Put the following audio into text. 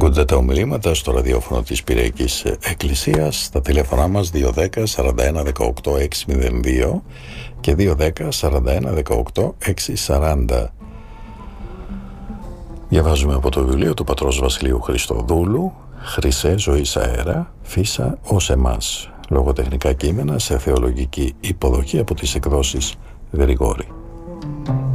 Ακούτε τα ομιλήματα στο ραδιόφωνο της Πυριακής Εκκλησίας, στα τηλέφωνά μας 210 41 18 602 και 210 41 18 640. Διαβάζουμε από το βιβλίο του πατρός Βασιλείου Χριστοδούλου, «Χρυσέ ζωής αέρα, φύσα ως εμάς». Λογοτεχνικά κείμενα σε θεολογική υποδοχή από τις εκδόσεις Γρηγόρη.